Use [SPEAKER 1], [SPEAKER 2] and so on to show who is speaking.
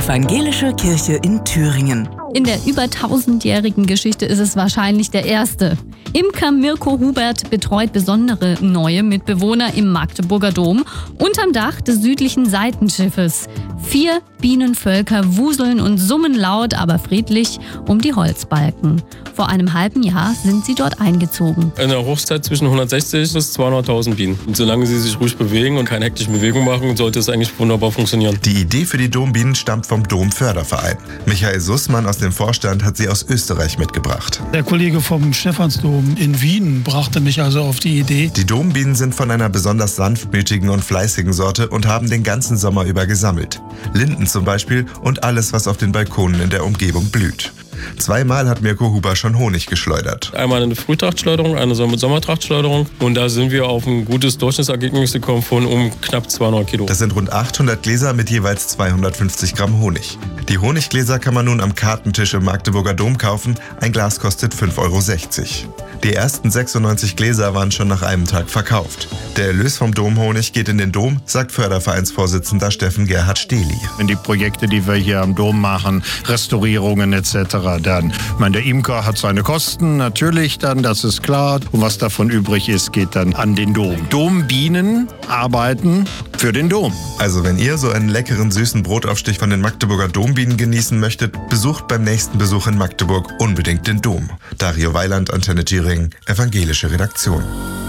[SPEAKER 1] Evangelische Kirche in Thüringen.
[SPEAKER 2] In der über 1000-jährigen Geschichte ist es wahrscheinlich der erste. Imker Mirko Hubert betreut besondere neue Mitbewohner im Magdeburger Dom unterm Dach des südlichen Seitenschiffes. 4 Bienenvölker wuseln und summen laut, aber friedlich um die Holzbalken. Vor einem halben Jahr sind sie dort eingezogen.
[SPEAKER 3] In der Hochzeit zwischen 160 bis 200.000 Bienen. Und solange sie sich ruhig bewegen und keine hektischen Bewegungen machen, sollte es eigentlich wunderbar funktionieren.
[SPEAKER 4] Die Idee für die Dombienen stammt vom Domförderverein. Michael Sussmann aus dem Vorstand hat sie aus Österreich mitgebracht.
[SPEAKER 5] Der Kollege vom Stephansdom in Wien brachte mich also auf die Idee.
[SPEAKER 4] Die Dombienen sind von einer besonders sanftmütigen und fleißigen Sorte und haben den ganzen Sommer über gesammelt. Linden zum Beispiel und alles, was auf den Balkonen in der Umgebung blüht. 2-mal hat Mirko Huber schon Honig geschleudert.
[SPEAKER 3] Einmal eine Frühtrachtschleuderung, eine Sommertrachtschleuderung. Und da sind wir auf ein gutes Durchschnittsergebnis gekommen von knapp 200 Kilo.
[SPEAKER 4] Das sind rund 800 Gläser mit jeweils 250 Gramm Honig. Die Honiggläser kann man nun am Kartentisch im Magdeburger Dom kaufen. Ein Glas kostet 5,60 €. Die ersten 96 Gläser waren schon nach einem Tag verkauft. Der Erlös vom Domhonig geht in den Dom, sagt Fördervereinsvorsitzender Steffen Gerhard Stehli.
[SPEAKER 6] In die Projekte, die wir hier am Dom machen, Restaurierungen etc. dann. Der Imker hat seine Kosten, natürlich dann, das ist klar. Und was davon übrig ist, geht dann an den Dom. Dombienen arbeiten für den Dom.
[SPEAKER 4] Also wenn ihr so einen leckeren, süßen Brotaufstich von den Magdeburger Dombienen genießen möchtet, besucht beim nächsten Besuch in Magdeburg unbedingt den Dom. Dario Weiland, Antenne Thüringen, Evangelische Redaktion.